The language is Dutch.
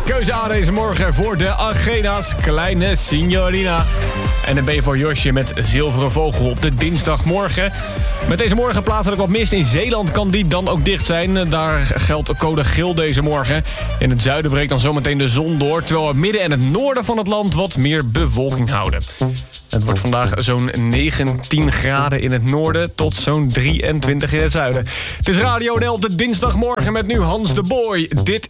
keuze A deze morgen voor de agenda's. Kleine Signorina. En dan ben je voor Josje met Zilveren Vogel op de dinsdagmorgen. Met deze morgen plaatselijk wat mist. In Zeeland kan die dan ook dicht zijn. Daar geldt code geel deze morgen. In het zuiden breekt dan zometeen de zon door. Terwijl het midden en het noorden van het land wat meer bewolking houden. Het wordt vandaag zo'n 19 graden in het noorden tot zo'n 23 in het zuiden. Het is Radio NL op de dinsdagmorgen met nu Hans de Boy. Dit